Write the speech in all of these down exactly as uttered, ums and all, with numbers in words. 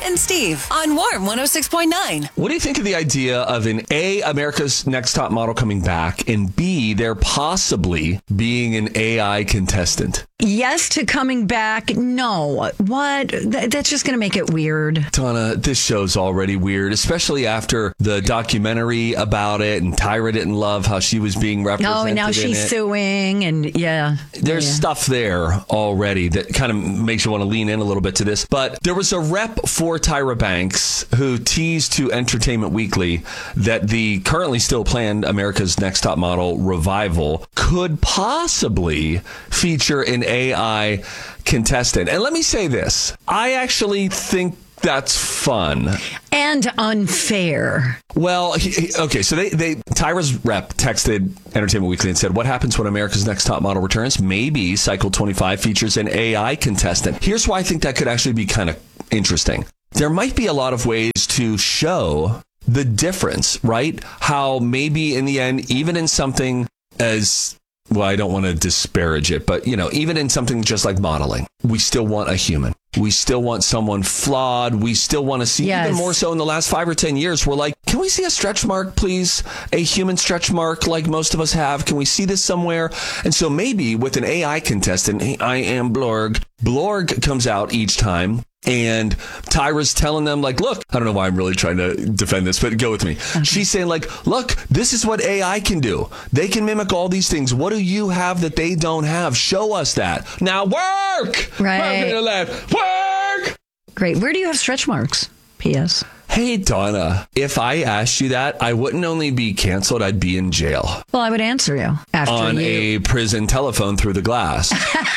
and Steve on Warm one oh six point nine. What do you think of the idea of an A, America's Next Top Model coming back, and B, there possibly being an A I contestant? Yes to coming back. No. What? Th- that's just going to make it weird. Donna, this show's already weird, especially after the documentary about it, and Tyra didn't love how she was being represented. Oh, and now she's it. suing, and yeah. There's yeah. stuff there already that kind of makes you want to lean in a little bit to this. But there was a rep for Tyra Banks who teased to Entertainment Weekly that the currently still planned America's Next Top Model revival could possibly feature an A I contestant. And let me say this. I actually think that's fun. And unfair. Well, he, he, okay, so they, they Tyra's rep texted Entertainment Weekly and said, what happens when America's Next Top Model returns? Maybe Cycle twenty-five features an A I contestant. Here's why I think that could actually be kind of interesting. There might be a lot of ways to show the difference, right? How maybe in the end, even in something as... well, I don't want to disparage it, but, you know, even in something just like modeling, we still want a human. We still want someone flawed. We still want to see, yes. even more so in the last five or ten years, we're like, can we see a stretch mark, please? A human stretch mark like most of us have. Can we see this somewhere? And so maybe with an A I contestant, I am Blorg. Blorg comes out each time. And Tyra's telling them, like, look, I don't know why I'm really trying to defend this, but go with me. Okay. She's saying, like, look, this is what A I can do. They can mimic all these things. What do you have that they don't have? Show us that. Now work! Right. Work! Work! Great. Where do you have stretch marks? P S. Hey, Donna, if I asked you that, I wouldn't only be canceled, I'd be in jail. Well, I would answer you after on you. a prison telephone through the glass.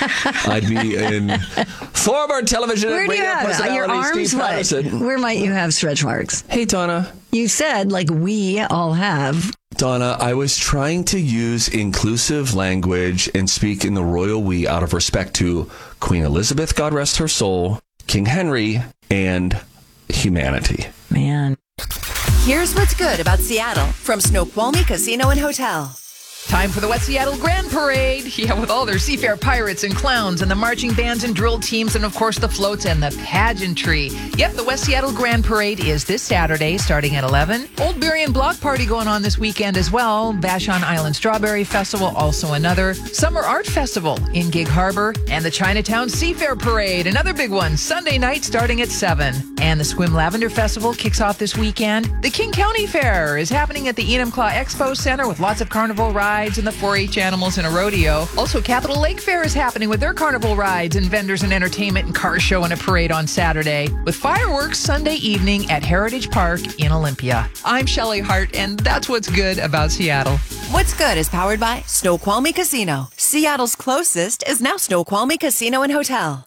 I'd be in former television Where and do you radio have personality your arms? Steve What? Patterson. Where might you have stretch marks? Hey, Donna. You said, like, we all have. Donna, I was trying to use inclusive language and speak in the royal we out of respect to Queen Elizabeth, God rest her soul, King Henry, and humanity. Man. Here's what's good about Seattle from Snoqualmie Casino and Hotel. Time for the West Seattle Grand Parade. Yeah, with all their seafair pirates and clowns and the marching bands and drill teams and, of course, the floats and the pageantry. Yep, the West Seattle Grand Parade is this Saturday starting at eleven. Old Berrien Block Party going on this weekend as well. Vashon Island Strawberry Festival, also another. Summer Art Festival in Gig Harbor. And the Chinatown Seafair Parade, another big one, Sunday night starting at seven. And the Sequim Lavender Festival kicks off this weekend. The King County Fair is happening at the Enumclaw Expo Center with lots of carnival rides and the four H animals and a rodeo. Also, Capitol Lake Fair is happening with their carnival rides and vendors and entertainment and car show and a parade on Saturday, with fireworks Sunday evening at Heritage Park in Olympia. I'm Shelley Hart, and that's what's good about Seattle. What's Good is powered by Snoqualmie Casino. Seattle's closest is now Snoqualmie Casino and Hotel.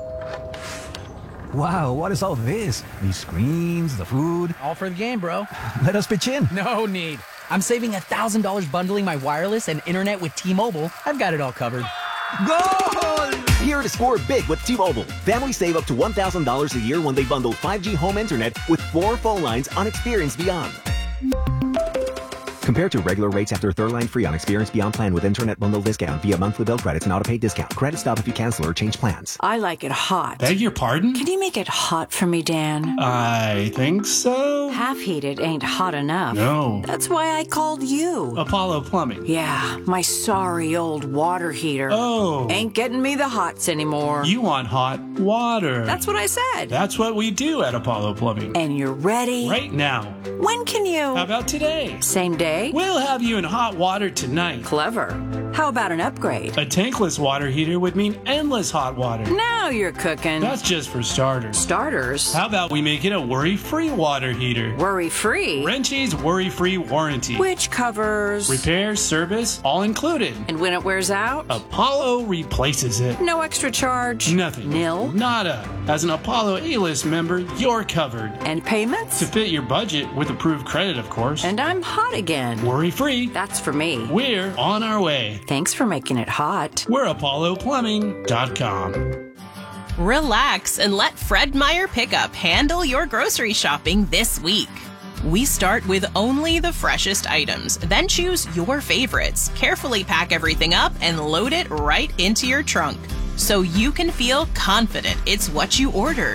Wow, what is all this? These screens, the food. All for the game, bro. Let us pitch in. No need. I'm saving one thousand dollars bundling my wireless and internet with T-Mobile. I've got it all covered. Goal! Here to score big with T-Mobile. Families save up to one thousand dollars a year when they bundle five G home internet with four phone lines on Experience Beyond. Compared to regular rates after third line free on Experience Beyond plan with internet bundle discount via monthly bill credits and auto-pay discount. Credit stop if you cancel or change plans. I like it hot. Beg your pardon? Can you make it hot for me, Dan? I think so. Half heated ain't hot enough. No. That's why I called you. Apollo Plumbing. Yeah, my sorry old water heater. Oh. Ain't getting me the hots anymore. You want hot water. That's what I said. That's what we do at Apollo Plumbing. And you're ready? Right now. When can you? How about today? Same day? We'll have you in hot water tonight. Clever. How about an upgrade? A tankless water heater would mean endless hot water. Now you're cooking. That's just for starters. Starters? How about we make it a worry-free water heater? Worry-free? Rentschy's worry-free warranty. Which covers? Repair, service, all included. And when it wears out? Apollo replaces it. No extra charge? Nothing. Nil? Nada. As an Apollo A-List member, you're covered. And payments? To fit your budget with approved credit, of course. And I'm hot again. Worry-free. That's for me. We're on our way. Thanks for making it hot. We're Apollo Plumbing dot com. Relax and let Fred Meyer Pickup handle your grocery shopping this week. We start with only the freshest items, then choose your favorites, carefully pack everything up, and load it right into your trunk so you can feel confident it's what you ordered.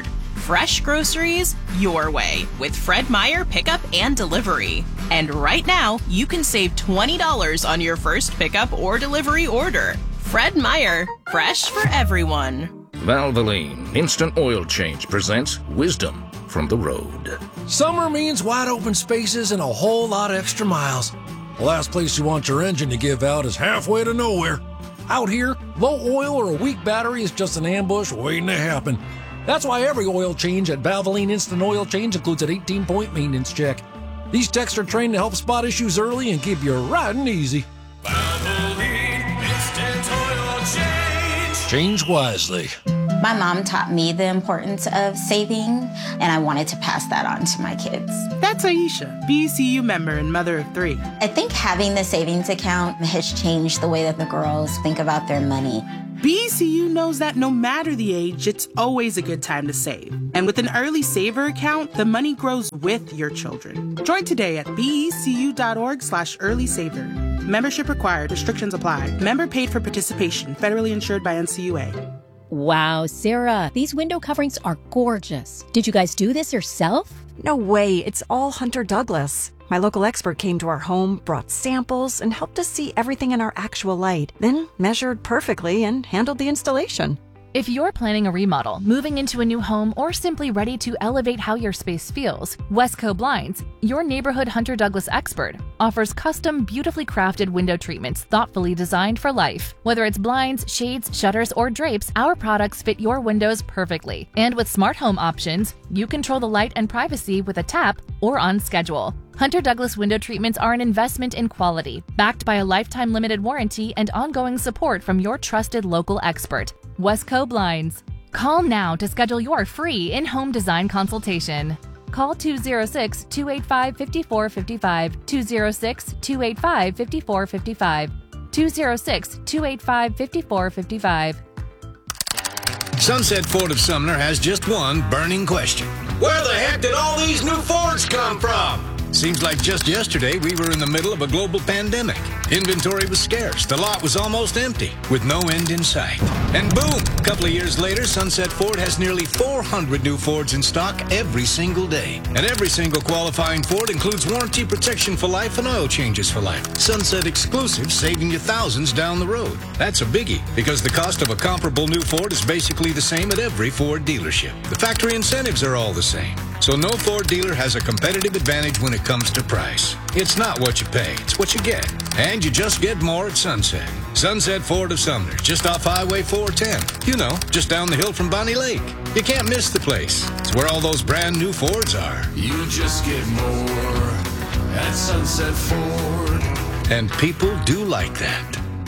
fresh groceries your way with Fred Meyer Pickup and Delivery. And right now, you can save twenty dollars on your first pickup or delivery order. Fred Meyer, fresh for everyone. Valvoline Instant Oil Change presents Wisdom from the Road. Summer means wide open spaces and a whole lot of extra miles. The last place you want your engine to give out is halfway to nowhere. Out here, low oil or a weak battery is just an ambush waiting to happen. That's why every oil change at Valvoline Instant Oil Change includes an eighteen-point maintenance check. These techs are trained to help spot issues early and keep you riding easy. Valvoline Instant Oil Change. Change wisely. My mom taught me the importance of saving, and I wanted to pass that on to my kids. That's Aisha, B E C U member and mother of three. I think having the savings account has changed the way that the girls think about their money. B E C U knows that no matter the age, it's always a good time to save. And with an early saver account, the money grows with your children. Join today at becu.org slash early saver. Membership required. Restrictions apply. Member paid for participation. Federally insured by N C U A. Wow, Sarah, these window coverings are gorgeous. Did you guys do this yourself? No way. It's all Hunter Douglas. My local expert came to our home, brought samples, and helped us see everything in our actual light, then measured perfectly and handled the installation. If you're planning a remodel, moving into a new home, or simply ready to elevate how your space feels, Westco Blinds, your neighborhood Hunter Douglas expert, offers custom, beautifully crafted window treatments thoughtfully designed for life. Whether it's blinds, shades, shutters, or drapes, our products fit your windows perfectly. And with smart home options, you control the light and privacy with a tap or on schedule. Hunter Douglas window treatments are an investment in quality, backed by a lifetime limited warranty and ongoing support from your trusted local expert, Westco Blinds. Call now to schedule your free in-home design consultation. Call two oh six, two eight five, five four five five, two oh six, two eight five, five four five five, two oh six, two eight five, five four five five. Sunset Ford of Sumner has just one burning question. Where the heck did all these new Fords come from? Seems like just yesterday we were in the middle of a global pandemic. Inventory was scarce. The lot was almost empty, with no end in sight. And boom, a couple of years later, Sunset Ford has nearly four hundred new Fords in stock every single day. And every single qualifying Ford includes warranty protection for life and oil changes for life. Sunset exclusive, saving you thousands down the road. That's a biggie, because the cost of a comparable new Ford is basically the same at every Ford dealership. The factory incentives are all the same. So no Ford dealer has a competitive advantage when it comes to price. It's not what you pay, it's what you get. And you just get more at Sunset. Sunset Ford of Sumner, just off Highway four ten. You know, just down the hill from Bonnie Lake. You can't miss the place. It's where all those brand new Fords are. You just get more at Sunset Ford. And people do like that.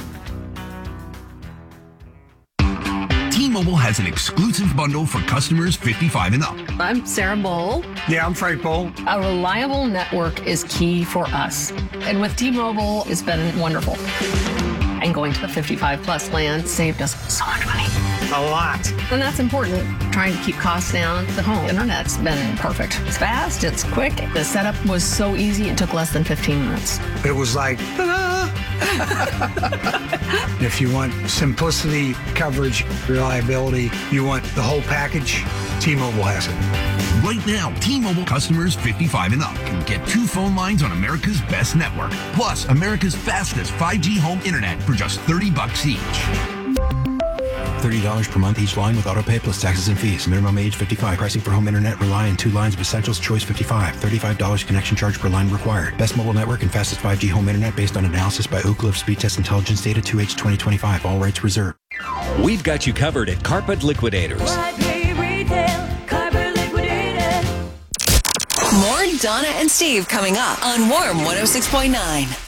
T-Mobile has an exclusive bundle for customers fifty-five and up. I'm Sarah Bowl. Yeah, I'm Frank Bowl. A reliable network is key for us. And with T-Mobile, it's been wonderful. And going to the fifty-five plus plan saved us so much money. A lot. And that's important. Trying to keep costs down. The home internet's been perfect. It's fast, it's quick. The setup was so easy, it took less than fifteen minutes. It was like, ta-da! If you want simplicity, coverage, reliability, you want the whole package, T-Mobile has it. Right now, T-Mobile customers fifty-five and up can get two phone lines on America's best network, plus America's fastest five G home internet for just thirty bucks each. thirty dollars per month each line with autopay plus taxes and fees. Minimum age fifty-five. Pricing for home internet rely on two lines of Essentials Choice fifty-five. thirty-five dollars connection charge per line required. Best mobile network and fastest five G home internet based on analysis by Ookla of Speed Test Intelligence Data two H twenty twenty-five. All rights reserved. We've got you covered at Carpet Liquidators. More Donna and Steve coming up on Warm one oh six point nine.